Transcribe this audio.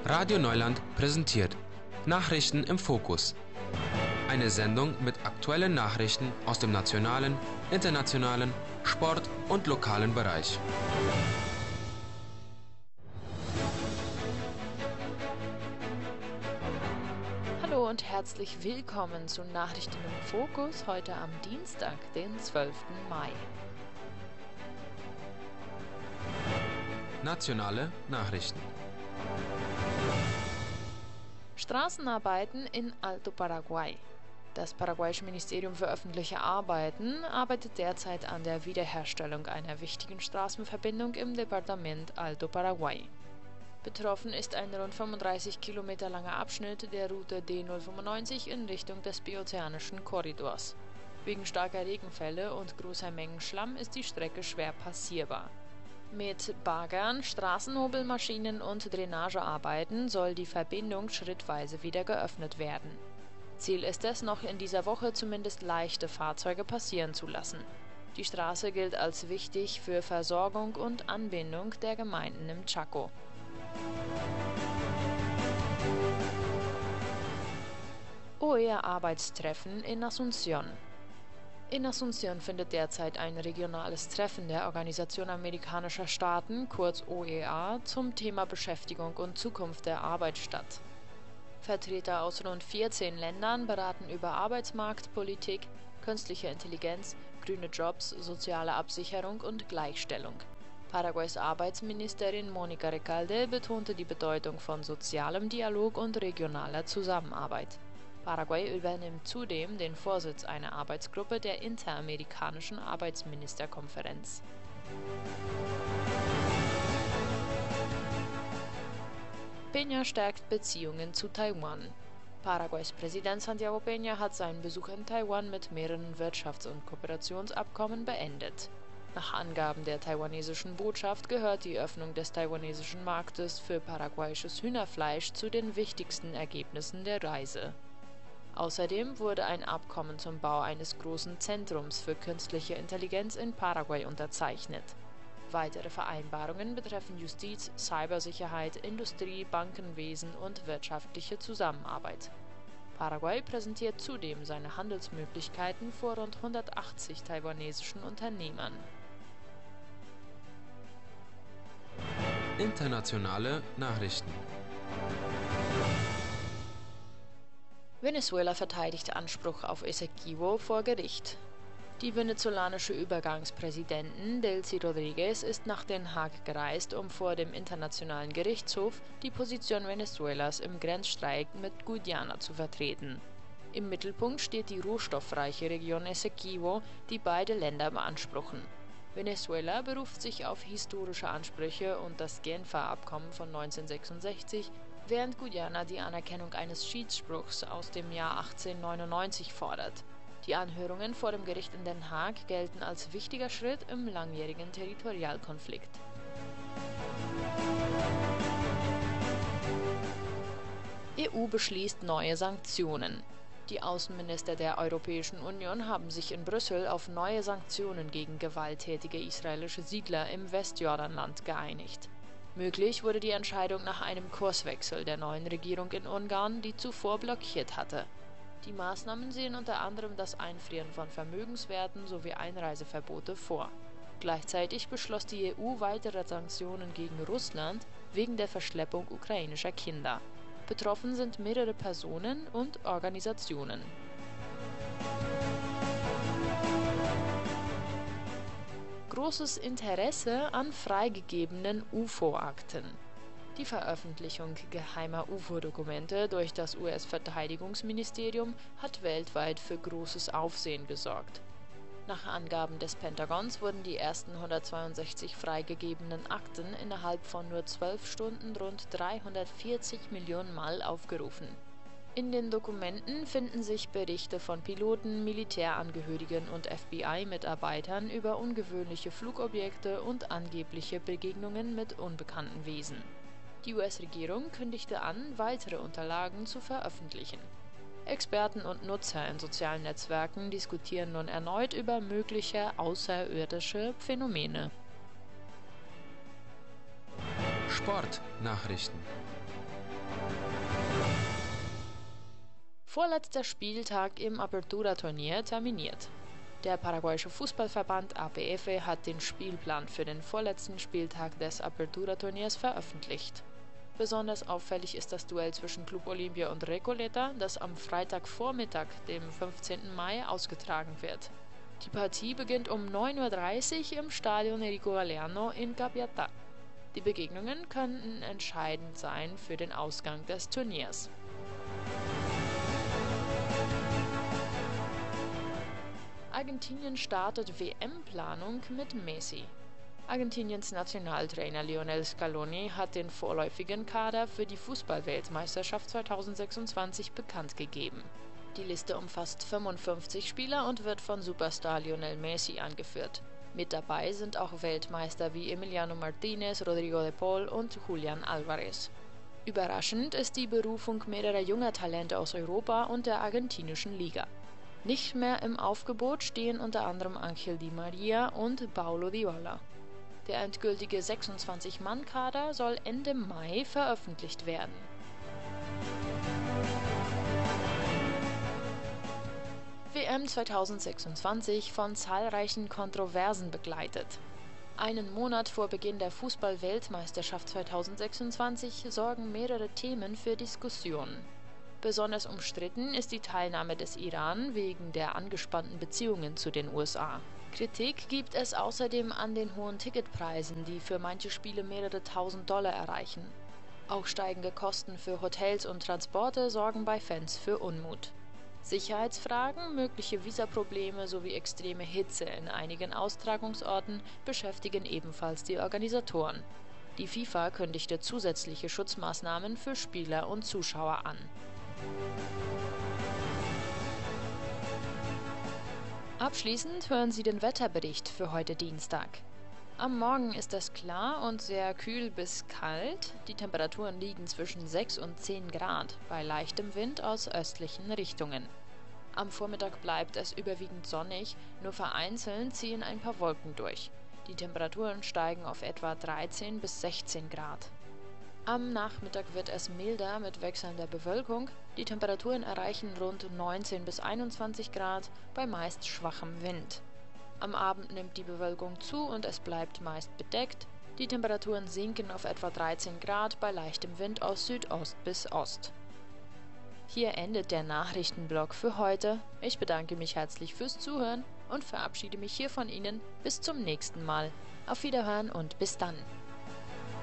Radio Neuland präsentiert Nachrichten im Fokus. Eine Sendung mit aktuellen Nachrichten aus dem nationalen, internationalen, Sport- und lokalen Bereich. Hallo und herzlich willkommen zu Nachrichten im Fokus heute am Dienstag, den 12. Mai. Nationale Nachrichten. Straßenarbeiten in Alto Paraguay. Das paraguayische Ministerium für öffentliche Arbeiten arbeitet derzeit an der Wiederherstellung einer wichtigen Straßenverbindung im Departement Alto Paraguay. Betroffen ist ein rund 35 Kilometer langer Abschnitt der Route D095 in Richtung des Biozeanischen Korridors. Wegen starker Regenfälle und großer Mengen Schlamm ist die Strecke schwer passierbar. Mit Baggern, Straßenhobelmaschinen und Drainagearbeiten soll die Verbindung schrittweise wieder geöffnet werden. Ziel ist es, noch in dieser Woche zumindest leichte Fahrzeuge passieren zu lassen. Die Straße gilt als wichtig für Versorgung und Anbindung der Gemeinden im Chaco. OEA-Arbeitstreffen in Asunción. In Asunción findet derzeit ein regionales Treffen der Organisation Amerikanischer Staaten, kurz OEA, zum Thema Beschäftigung und Zukunft der Arbeit statt. Vertreter aus rund 14 Ländern beraten über Arbeitsmarktpolitik, künstliche Intelligenz, grüne Jobs, soziale Absicherung und Gleichstellung. Paraguays Arbeitsministerin Mónica Recalde betonte die Bedeutung von sozialem Dialog und regionaler Zusammenarbeit. Paraguay übernimmt zudem den Vorsitz einer Arbeitsgruppe der Interamerikanischen Arbeitsministerkonferenz. Peña stärkt Beziehungen zu Taiwan. Paraguays Präsident Santiago Peña hat seinen Besuch in Taiwan mit mehreren Wirtschafts- und Kooperationsabkommen beendet. Nach Angaben der taiwanesischen Botschaft gehört die Öffnung des taiwanesischen Marktes für paraguayisches Hühnerfleisch zu den wichtigsten Ergebnissen der Reise. Außerdem wurde ein Abkommen zum Bau eines großen Zentrums für künstliche Intelligenz in Paraguay unterzeichnet. Weitere Vereinbarungen betreffen Justiz, Cybersicherheit, Industrie, Bankenwesen und wirtschaftliche Zusammenarbeit. Paraguay präsentiert zudem seine Handelsmöglichkeiten vor rund 180 taiwanesischen Unternehmern. Internationale Nachrichten. Venezuela verteidigt Anspruch auf Essequibo vor Gericht. Die venezolanische Übergangspräsidentin Delcy Rodríguez ist nach Den Haag gereist, um vor dem Internationalen Gerichtshof die Position Venezuelas im Grenzstreit mit Guyana zu vertreten. Im Mittelpunkt steht die rohstoffreiche Region Essequibo, die beide Länder beanspruchen. Venezuela beruft sich auf historische Ansprüche und das Genfer Abkommen von 1966, während Guyana die Anerkennung eines Schiedsspruchs aus dem Jahr 1899 fordert. Die Anhörungen vor dem Gericht in Den Haag gelten als wichtiger Schritt im langjährigen Territorialkonflikt. EU beschließt neue Sanktionen. Die Außenminister der Europäischen Union haben sich in Brüssel auf neue Sanktionen gegen gewalttätige israelische Siedler im Westjordanland geeinigt. Möglich wurde die Entscheidung nach einem Kurswechsel der neuen Regierung in Ungarn, die zuvor blockiert hatte. Die Maßnahmen sehen unter anderem das Einfrieren von Vermögenswerten sowie Einreiseverbote vor. Gleichzeitig beschloss die EU weitere Sanktionen gegen Russland wegen der Verschleppung ukrainischer Kinder. Betroffen sind mehrere Personen und Organisationen. Großes Interesse an freigegebenen UFO-Akten. Die Veröffentlichung geheimer UFO-Dokumente durch das US-Verteidigungsministerium hat weltweit für großes Aufsehen gesorgt. Nach Angaben des Pentagons wurden die ersten 162 freigegebenen Akten innerhalb von nur 12 Stunden rund 340 Millionen Mal aufgerufen. In den Dokumenten finden sich Berichte von Piloten, Militärangehörigen und FBI-Mitarbeitern über ungewöhnliche Flugobjekte und angebliche Begegnungen mit unbekannten Wesen. Die US-Regierung kündigte an, weitere Unterlagen zu veröffentlichen. Experten und Nutzer in sozialen Netzwerken diskutieren nun erneut über mögliche außerirdische Phänomene. Sportnachrichten. Vorletzter Spieltag im Apertura-Turnier terminiert. Der paraguayische Fußballverband APF hat den Spielplan für den vorletzten Spieltag des Apertura-Turniers veröffentlicht. Besonders auffällig ist das Duell zwischen Club Olimpia und Recoleta, das am Freitagvormittag, dem 15. Mai, ausgetragen wird. Die Partie beginnt um 9:30 Uhr im Stadion Enrico Galeano in Capiatá. Die Begegnungen könnten entscheidend sein für den Ausgang des Turniers. Argentinien startet WM-Planung mit Messi. Argentiniens Nationaltrainer Lionel Scaloni hat den vorläufigen Kader für die Fußball-Weltmeisterschaft 2026 bekannt gegeben. Die Liste umfasst 55 Spieler und wird von Superstar Lionel Messi angeführt. Mit dabei sind auch Weltmeister wie Emiliano Martinez, Rodrigo de Paul und Julián Álvarez. Überraschend ist die Berufung mehrerer junger Talente aus Europa und der argentinischen Liga. Nicht mehr im Aufgebot stehen unter anderem Ángel Di María und Paulo Dybala. Der endgültige 26-Mann-Kader soll Ende Mai veröffentlicht werden. WM 2026 von zahlreichen Kontroversen begleitet. Einen Monat vor Beginn der Fußball-Weltmeisterschaft 2026 sorgen mehrere Themen für Diskussionen. Besonders umstritten ist die Teilnahme des Iran wegen der angespannten Beziehungen zu den USA. Kritik gibt es außerdem an den hohen Ticketpreisen, die für manche Spiele mehrere tausend Dollar erreichen. Auch steigende Kosten für Hotels und Transporte sorgen bei Fans für Unmut. Sicherheitsfragen, mögliche Visaprobleme sowie extreme Hitze in einigen Austragungsorten beschäftigen ebenfalls die Organisatoren. Die FIFA kündigte zusätzliche Schutzmaßnahmen für Spieler und Zuschauer an. Abschließend hören Sie den Wetterbericht für heute Dienstag. Am Morgen ist es klar und sehr kühl bis kalt. Die Temperaturen liegen zwischen 6 und 10 Grad bei leichtem Wind aus östlichen Richtungen. Am Vormittag bleibt es überwiegend sonnig, nur vereinzelt ziehen ein paar Wolken durch. Die Temperaturen steigen auf etwa 13 bis 16 Grad. Am Nachmittag wird es milder mit wechselnder Bewölkung. Die Temperaturen erreichen rund 19 bis 21 Grad bei meist schwachem Wind. Am Abend nimmt die Bewölkung zu und es bleibt meist bedeckt. Die Temperaturen sinken auf etwa 13 Grad bei leichtem Wind aus Südost bis Ost. Hier endet der Nachrichtenblock für heute. Ich bedanke mich herzlich fürs Zuhören und verabschiede mich hier von Ihnen. Bis zum nächsten Mal. Auf Wiederhören und bis dann.